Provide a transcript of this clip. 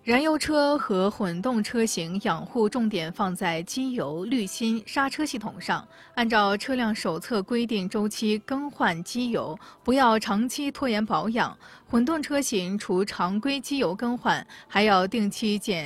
燃油车和混动车型养护重点放在机油、滤芯、刹车系统上。按照车辆手册规定周期更换机油，不要长期拖延保养。混动车型除常规机油更换，还要定期检。